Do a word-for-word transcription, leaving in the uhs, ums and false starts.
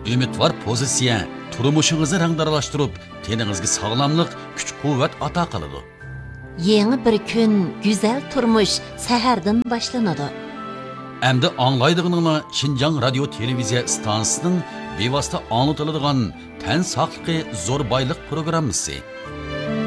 Umidvor pozitsiya turmushingizni rangdaralashtirib, teningizga sog'lomlik, kuch-quvvat ato qiladi. Yangi bir kun, go'zal turmush sahardan boshlanadi. Endi anglaydiganinglar Şinjan radio televiziya stansiyasining bevosita anlatiladigan tan saqligi zo'r boylik programmasi.